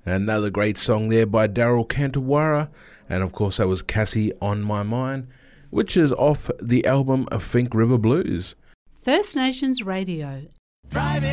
Another great song there by Daryl Kantawara, and of course that was Cassie on My Mind, which is off the album Finke River Blues. First Nations Radio.